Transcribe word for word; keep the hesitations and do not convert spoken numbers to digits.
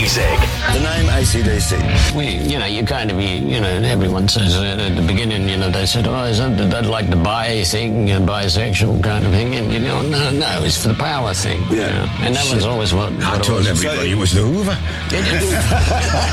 music. The name A C D C. We, you know, you kind of, you, you know, everyone says uh, at the beginning, you know, they said, oh, is that, that like the bi thing, you know, bisexual kind of thing? And, you know, no, no, it's for the power thing. Yeah. You know? And that was always what, what I told was, everybody it was the Hoover.